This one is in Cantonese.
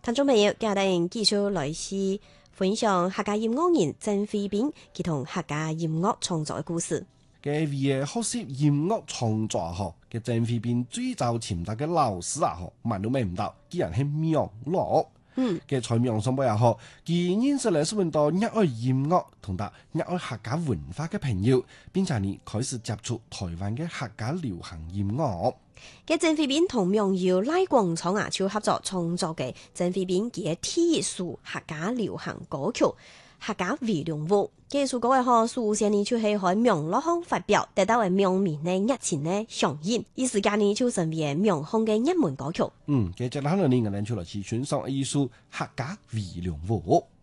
聽眾朋友，今日帶人繼續來是分享客家音樂人鄭慧彬佢同客家音樂創作嘅故事。 嘅位學習音樂創作嗬嘅鄭慧彬最早潛達嘅老師啊嗬，問都問唔到，竟然係苗樂。嘅在苗上邊啊嗬，佢認識了許多熱愛音樂同埋熱愛客家文化嘅朋友，並且呢開始接觸台灣嘅客家流行音樂。 嘅鄭慧彬同苗友賴廣昌啊，就合作創作嘅鄭慧彬嘅第一首客家流行歌曲《客家回龍舞》。嘅首歌嘅嗬，首先呢就係喺苗樂鄉發表，得到為苗民呢熱情呢響應，一時間呢就成為苗鄉嘅熱門歌曲。 嘅接下來呢，我哋就來去欣賞一首客家回龍舞。